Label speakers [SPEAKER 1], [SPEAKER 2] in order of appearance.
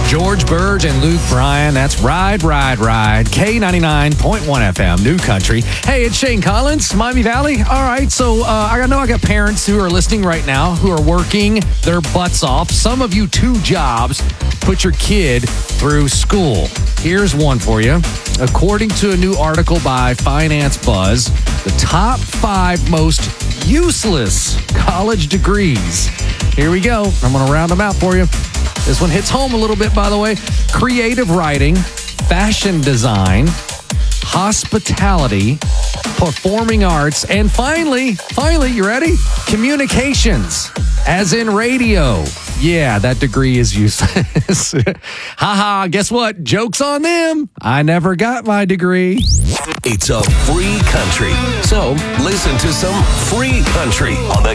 [SPEAKER 1] George Burge and Luke Bryan. That's Ride, Ride, Ride. K99.1 FM, New Country. Hey, it's Shane Collins, Miami Valley. All right, so I know I got parents who are listening right now who are working their butts off. Some of you 2 jobs put your kid through school. Here's one for you. According to a new article by Finance Buzz, the top 5 most useless college degrees. Here we go. I'm going to round them out for you. This one hits home a little bit, by the way. Creative writing, fashion design, hospitality, performing arts, and finally, you ready? Communications, as in radio. Yeah, that degree is useless. Haha, guess what? Joke's on them. I never got my degree.
[SPEAKER 2] It's a free country. So listen to some free country on the